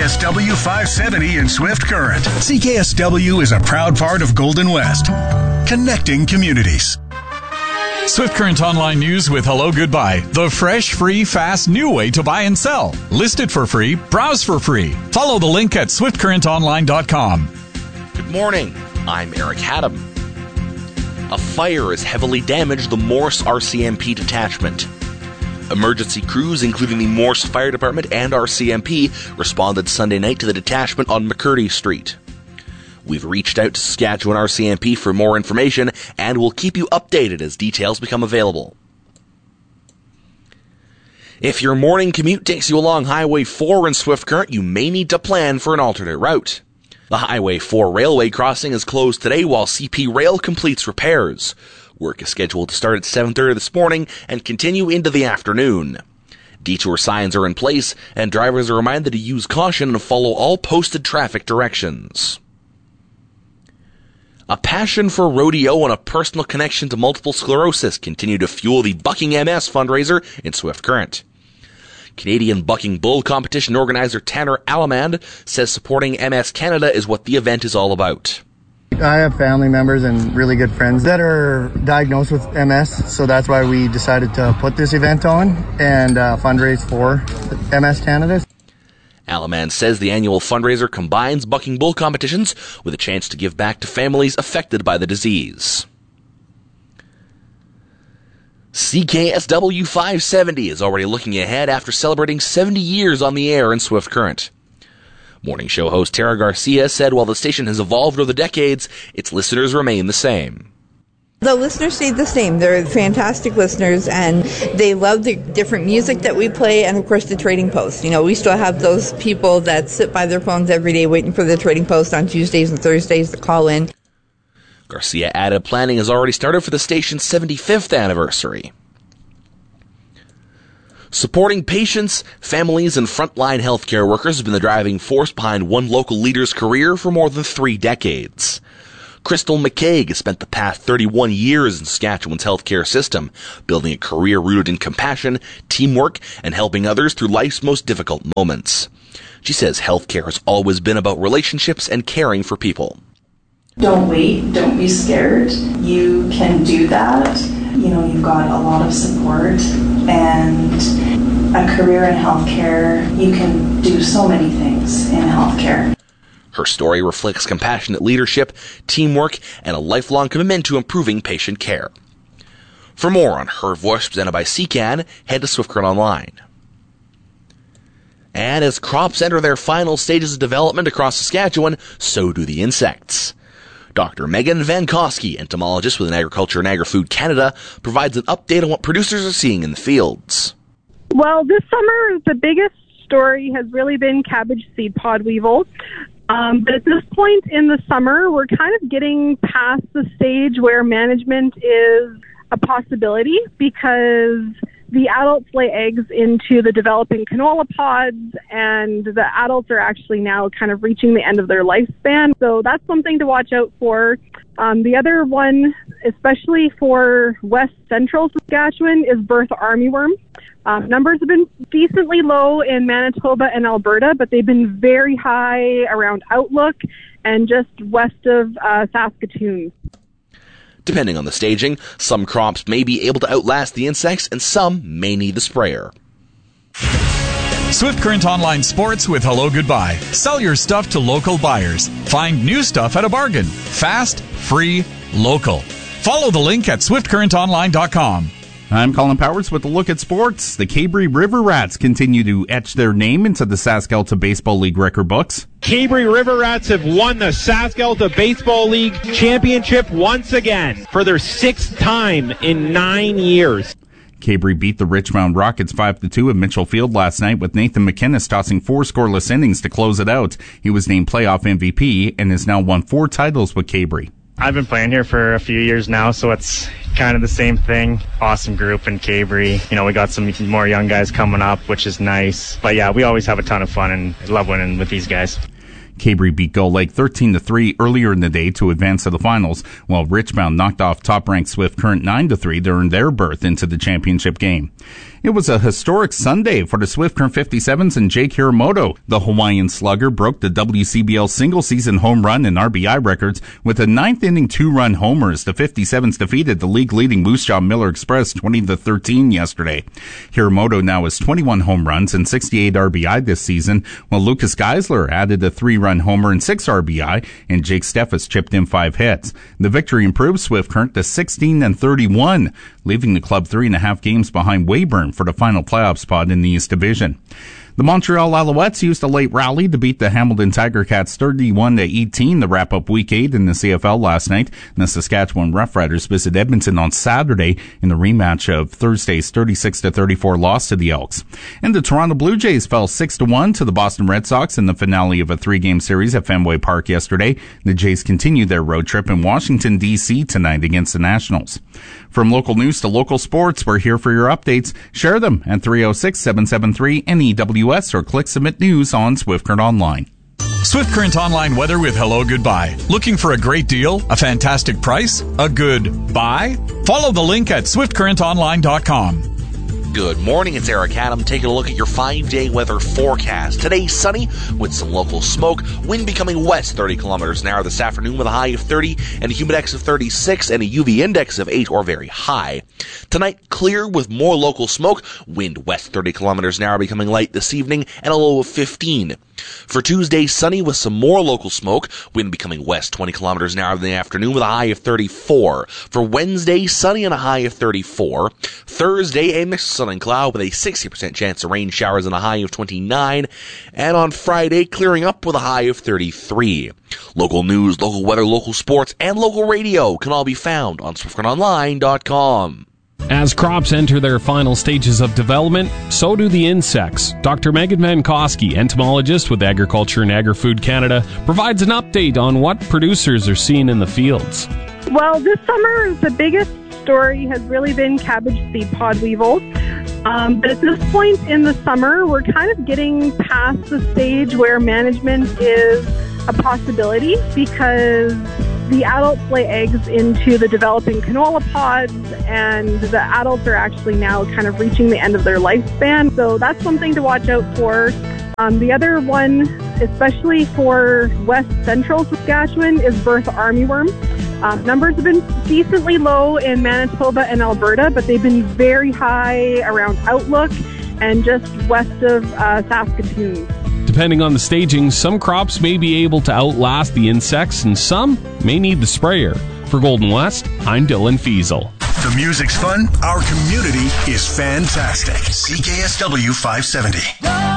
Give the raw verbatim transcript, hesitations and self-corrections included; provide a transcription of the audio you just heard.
S W five seventy in Swift Current. C K S W is a proud part of Golden West, connecting communities. Swift Current Online News with Hello Goodbye. The fresh, free, fast, new way to buy and sell. List it for free. Browse for free. Follow the link at swift current online dot com. Good morning. I'm Eric Haddam. A fire has heavily damaged the Morse R C M P detachment. Emergency crews, including the Morse Fire Department and R C M P, responded Sunday night to the detachment on McCurdy Street. We've reached out to Saskatchewan R C M P for more information, and we'll keep you updated as details become available. If your morning commute takes you along Highway four in Swift Current, you may need to plan for an alternate route. The Highway four railway crossing is closed today while C P Rail completes repairs. Work is scheduled to start at seven thirty this morning and continue into the afternoon. Detour signs are in place, and drivers are reminded to use caution and follow all posted traffic directions. A passion for rodeo and a personal connection to multiple sclerosis continue to fuel the Bucking M S fundraiser in Swift Current. Canadian Bucking Bull competition organizer Tanner Alamand says supporting M S Canada is what the event is all about. I have family members and really good friends that are diagnosed with M S, so that's why we decided to put this event on and uh, fundraise for M S Canada. Alamand says the annual fundraiser combines bucking bull competitions with a chance to give back to families affected by the disease. C K S W five seventy is already looking ahead after celebrating seventy years on the air in Swift Current. Morning show host Tara Garcia said while the station has evolved over the decades, its listeners remain the same. The listeners stayed the same. They're fantastic listeners, and they love the different music that we play, and of course the Trading Post. You know, we still have those people that sit by their phones every day waiting for the Trading Post on Tuesdays and Thursdays to call in. Garcia added planning has already started for the station's seventy-fifth anniversary. Supporting patients, families, and frontline healthcare workers has been the driving force behind one local leader's career for more than three decades. Crystal McCaig has spent the past thirty-one years in Saskatchewan's healthcare system, building a career rooted in compassion, teamwork, and helping others through life's most difficult moments. She says healthcare has always been about relationships and caring for people. Don't wait, don't be scared. You can do that. You know, you've got a lot of support and a career in healthcare. You can do so many things in healthcare. Her story reflects compassionate leadership, teamwork, and a lifelong commitment to improving patient care. For more on Her Voice presented by C C A N, head to Swift Current Online. And as crops enter their final stages of development across Saskatchewan, so do the insects. Doctor Megan Van Koski, entomologist with Agriculture and Agri-Food Canada, provides an update on what producers are seeing in the fields. Well, this summer, the biggest story has really been cabbage seed pod weevil. Um, but at this point in the summer, we're kind of getting past the stage where management is a possibility because the adults lay eggs into the developing canola pods, and the adults are actually now kind of reaching the end of their lifespan. So that's something to watch out for. Um, the other one, especially for west central Saskatchewan, is Bertha armyworm. Um, numbers have been decently low in Manitoba and Alberta, but they've been very high around Outlook and just west of uh, Saskatoon. Depending on the staging, some crops may be able to outlast the insects and some may need the sprayer. Swift Current Online Sports with Hello Goodbye. Sell your stuff to local buyers. Find new stuff at a bargain. Fast, free, local. Follow the link at swift current online dot com. I'm Colin Powers with a look at sports. The Cabrey River Rats continue to etch their name into the Sask-Alta Baseball League record books. Cabrey River Rats have won the Sask-Alta Baseball League championship once again for their sixth time in nine years. Cabrey beat the Richmond Rockets five to two at Mitchell Field last night with Nathan McInnes tossing four scoreless innings to close it out. He was named playoff M V P and has now won four titles with Cabrey. I've been playing here for a few years now, so it's kind of the same thing. Awesome group in Cabrey. You know, we got some more young guys coming up, which is nice. But yeah, we always have a ton of fun and love winning with these guys. Cabrey beat Gull Lake thirteen to three earlier in the day to advance to the finals, while Richmond knocked off top-ranked Swift Current nine to three to earn their berth into the championship game. It was a historic Sunday for the Swift Current fifty-sevens and Jake Hiramoto. The Hawaiian slugger broke the W C B L single-season home run and R B I records with a ninth-inning two-run homer as the fifty-sevens defeated the league-leading Moose Jaw Miller Express twenty to thirteen yesterday. Hiramoto now has twenty-one home runs and sixty-eight R B I this season, while Lucas Geisler added a three-run homer and six R B I, and Jake Steffes chipped in five hits. The victory improved Swift Current to sixteen and thirty-one, leaving the club three and a half games behind Weyburn for the final playoff spot in the East Division. The Montreal Alouettes used a late rally to beat the Hamilton Tiger Cats thirty-one to eighteen to wrap up Week eight in the C F L last night. And the Saskatchewan Roughriders visit Edmonton on Saturday in the rematch of Thursday's thirty-six to thirty-four loss to the Elks. And the Toronto Blue Jays fell six to one to the Boston Red Sox in the finale of a three-game series at Fenway Park yesterday. The Jays continue their road trip in Washington, D C tonight against the Nationals. From local news to local sports, we're here for your updates. Share them at three oh six, seven seven three, N E W S or click Submit News on Swift Current Online. Swift Current Online weather with Hello Goodbye. Looking for a great deal, a fantastic price, a good buy? Follow the link at swift current online dot com. Good morning, it's Eric Adam taking a look at your five-day weather forecast. Today, sunny with some local smoke, wind becoming west thirty kilometers an hour this afternoon with a high of thirty and a humidex of thirty-six and a U V index of eight or very high. Tonight, clear with more local smoke, wind west thirty kilometers an hour becoming light this evening and a low of fifteen. For Tuesday, sunny with some more local smoke, wind becoming west twenty kilometers an hour in the afternoon with a high of thirty-four. For Wednesday, sunny and a high of thirty-four. Thursday, a mixed sun and cloud with a sixty percent chance of rain showers and a high of twenty-nine. And on Friday, clearing up with a high of thirty-three. Local news, local weather, local sports, and local radio can all be found on swift current online dot com. As crops enter their final stages of development, so do the insects. Doctor Megan Van Koski, entomologist with Agriculture and Agri-Food Canada, provides an update on what producers are seeing in the fields. Well, this summer, the biggest story has really been cabbage seed pod weevils. Um, but at this point in the summer, we're kind of getting past the stage where management is a possibility because the adults lay eggs into the developing canola pods, and the adults are actually now kind of reaching the end of their lifespan. So that's something to watch out for. Um, the other one, especially for west central Saskatchewan, is Bertha armyworm. Um, numbers have been decently low in Manitoba and Alberta, but they've been very high around Outlook and just west of uh, Saskatoon. Depending on the staging, some crops may be able to outlast the insects and some may need the sprayer. For Golden West, I'm Dylan Fiesel. The music's fun, our community is fantastic. C K S W five seventy.